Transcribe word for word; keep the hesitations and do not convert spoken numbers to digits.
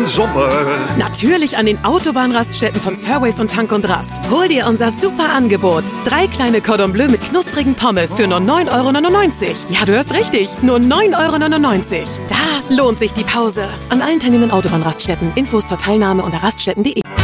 im Sommer. Natürlich an den Autobahnraststätten von Surways und Tank und Rast. Hol dir unser super Angebot. Drei kleine Cordon Bleu mit knusprigen Pommes für nur neun Euro neunundneunzig. Ja, du hörst richtig, nur neun Euro neunundneunzig. Da lohnt sich die Pause. An allen teilnehmenden Autobahnraststätten. Infos zur Teilnahme unter raststätten punkt de.